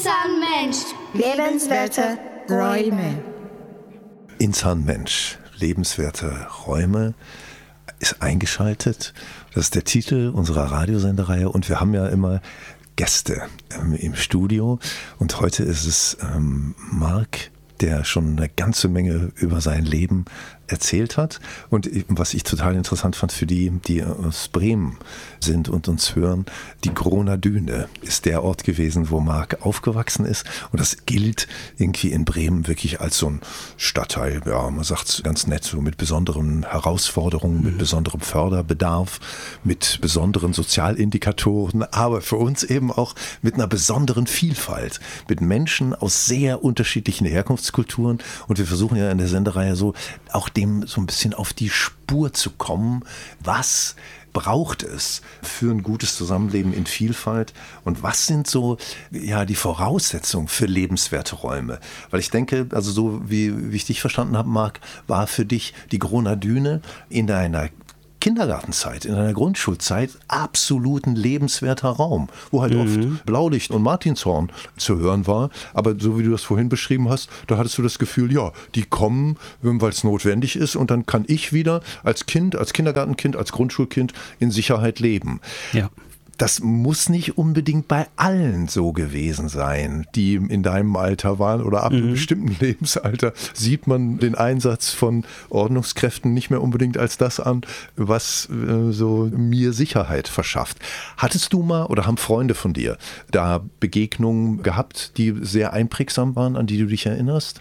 Insan Mensch. Lebenswerte Räume. Insan Mensch. Lebenswerte Räume ist eingeschaltet. Das ist der Titel unserer Radiosendereihe und wir haben ja immer Gäste im Studio und heute ist es Marc, der schon eine ganze Menge über sein Leben erzählt hat und was ich total interessant fand für die aus Bremen sind und uns hören, die Großer Düne ist der Ort gewesen, wo Marc aufgewachsen ist und das gilt irgendwie in Bremen wirklich als so ein Stadtteil, ja, man sagt es ganz nett, so mit besonderen Herausforderungen, mit besonderem Förderbedarf, mit besonderen Sozialindikatoren, aber für uns eben auch mit einer besonderen Vielfalt, mit Menschen aus sehr unterschiedlichen Herkunftskulturen und wir versuchen ja in der Sendereihe so auch dem so ein bisschen auf die Spur zu kommen, was braucht es für ein gutes Zusammenleben in Vielfalt und was sind so ja die Voraussetzungen für lebenswerte Räume? Weil ich denke, also so wie ich dich verstanden habe, Marc, war für dich die Großer Düne in deiner Kindergartenzeit, in deiner Grundschulzeit absolut ein lebenswerter Raum, wo halt oft Blaulicht und Martinshorn zu hören war. Aber so wie du das vorhin beschrieben hast, da hattest du das Gefühl, ja, die kommen, weil es notwendig ist und dann kann ich wieder als Kind, als Kindergartenkind, als Grundschulkind in Sicherheit leben. Ja. Das muss nicht unbedingt bei allen so gewesen sein, die in deinem Alter waren oder ab einem bestimmten Lebensalter sieht man den Einsatz von Ordnungskräften nicht mehr unbedingt als das an, was so mir Sicherheit verschafft. Hattest du mal oder haben Freunde von dir da Begegnungen gehabt, die sehr einprägsam waren, an die du dich erinnerst?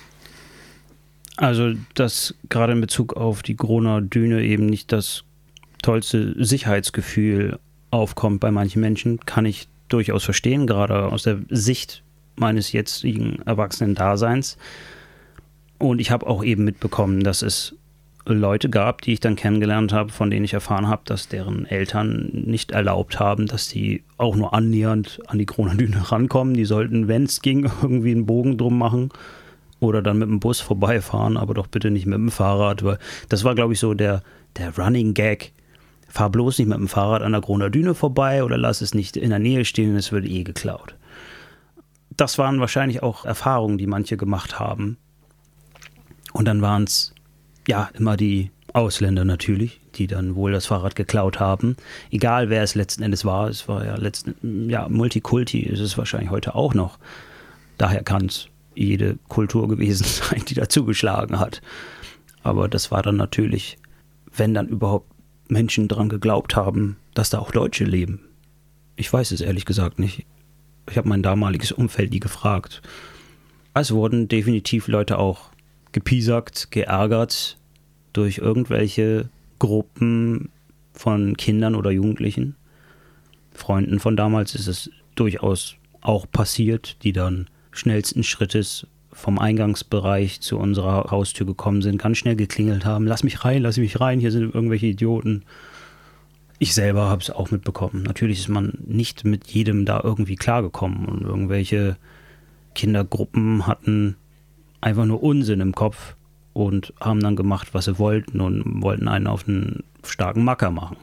Also, dass gerade in Bezug auf die Großer Düne eben nicht das tollste Sicherheitsgefühl aufkommt bei manchen Menschen, kann ich durchaus verstehen, gerade aus der Sicht meines jetzigen Erwachsenen-Daseins. Und ich habe auch eben mitbekommen, dass es Leute gab, die ich dann kennengelernt habe, von denen ich erfahren habe, dass deren Eltern nicht erlaubt haben, dass die auch nur annähernd an die Großer Düne rankommen. Die sollten, wenn es ging, irgendwie einen Bogen drum machen oder dann mit dem Bus vorbeifahren, aber doch bitte nicht mit dem Fahrrad. Weil das war, glaube ich, so der Running Gag. Fahr bloß nicht mit dem Fahrrad an der Großer Düne vorbei oder lass es nicht in der Nähe stehen, es wird eh geklaut. Das waren wahrscheinlich auch Erfahrungen, die manche gemacht haben. Und dann waren es ja immer die Ausländer natürlich, die dann wohl das Fahrrad geklaut haben. Egal wer es letzten Endes war, es war ja Multikulti ist es wahrscheinlich heute auch noch. Daher kann es jede Kultur gewesen sein, die da zugeschlagen hat. Aber das war dann natürlich, wenn dann überhaupt Menschen daran geglaubt haben, dass da auch Deutsche leben. Ich weiß es ehrlich gesagt nicht. Ich habe mein damaliges Umfeld nie gefragt. Es wurden definitiv Leute auch gepiesackt, geärgert durch irgendwelche Gruppen von Kindern oder Jugendlichen. Freunden von damals ist es durchaus auch passiert, die dann schnellsten Schrittes vom Eingangsbereich zu unserer Haustür gekommen sind, ganz schnell geklingelt haben, lass mich rein, hier sind irgendwelche Idioten. Ich selber habe es auch mitbekommen. Natürlich ist man nicht mit jedem da irgendwie klargekommen und irgendwelche Kindergruppen hatten einfach nur Unsinn im Kopf und haben dann gemacht, was sie wollten und wollten einen auf einen starken Macker machen.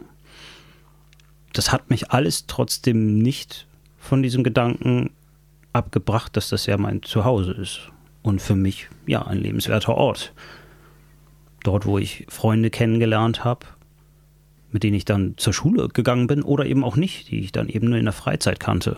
Das hat mich alles trotzdem nicht von diesem Gedanken abgebracht, dass das ja mein Zuhause ist. Und für mich, ja, ein lebenswerter Ort. Dort, wo ich Freunde kennengelernt habe, mit denen ich dann zur Schule gegangen bin oder eben auch nicht, die ich dann eben nur in der Freizeit kannte.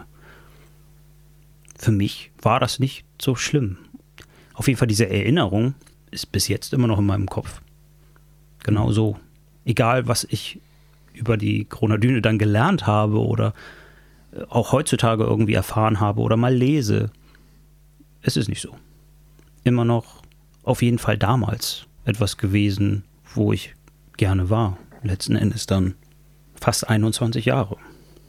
Für mich war das nicht so schlimm. Auf jeden Fall diese Erinnerung ist bis jetzt immer noch in meinem Kopf. Genau so. Egal, was ich über die Großer Düne dann gelernt habe oder auch heutzutage irgendwie erfahren habe oder mal lese, es ist nicht so. Immer noch auf jeden Fall damals etwas gewesen, wo ich gerne war. Letzten Endes dann fast 21 Jahre.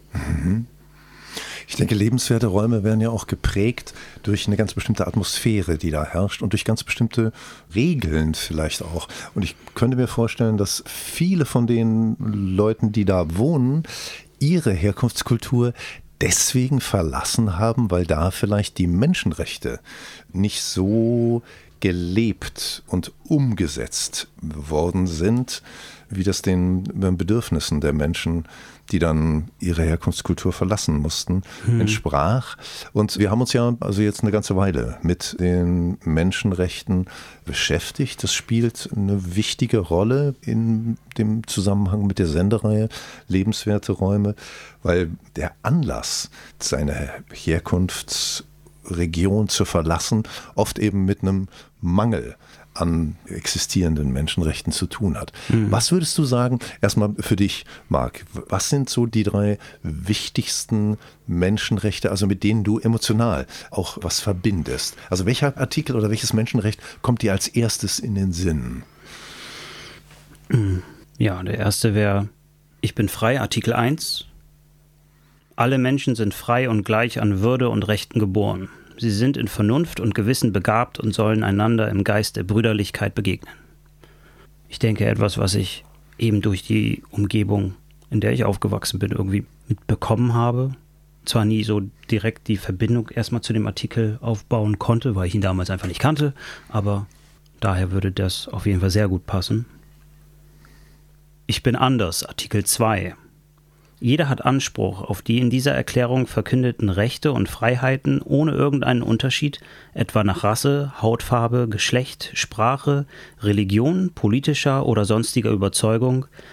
Ich denke, lebenswerte Räume werden ja auch geprägt durch eine ganz bestimmte Atmosphäre, die da herrscht und durch ganz bestimmte Regeln vielleicht auch. Und ich könnte mir vorstellen, dass viele von den Leuten, die da wohnen, ihre Herkunftskultur deswegen verlassen haben, weil da vielleicht die Menschenrechte nicht so gelebt und umgesetzt worden sind, wie das den Bedürfnissen der Menschen, die dann ihre Herkunftskultur verlassen mussten, entsprach. Und wir haben uns ja also jetzt eine ganze Weile mit den Menschenrechten beschäftigt. Das spielt eine wichtige Rolle in dem Zusammenhang mit der Sendereihe Lebenswerte Räume, weil der Anlass, seine Herkunftsregion zu verlassen, oft eben mit einem Mangel an existierenden Menschenrechten zu tun hat. Was würdest du sagen, erstmal für dich, Marc, was sind so die 3 wichtigsten Menschenrechte, also mit denen du emotional auch was verbindest? Also welcher Artikel oder welches Menschenrecht kommt dir als erstes in den Sinn? Ja, der erste wäre, ich bin frei, Artikel 1. Alle Menschen sind frei und gleich an Würde und Rechten geboren. Sie sind in Vernunft und Gewissen begabt und sollen einander im Geist der Brüderlichkeit begegnen. Ich denke, etwas, was ich eben durch die Umgebung, in der ich aufgewachsen bin, irgendwie mitbekommen habe. Zwar nie so direkt die Verbindung erstmal zu dem Artikel aufbauen konnte, weil ich ihn damals einfach nicht kannte, aber daher würde das auf jeden Fall sehr gut passen. Ich bin anders, Artikel 2. Jeder hat Anspruch auf die in dieser Erklärung verkündeten Rechte und Freiheiten ohne irgendeinen Unterschied, etwa nach Rasse, Hautfarbe, Geschlecht, Sprache, Religion, politischer oder sonstiger Überzeugung,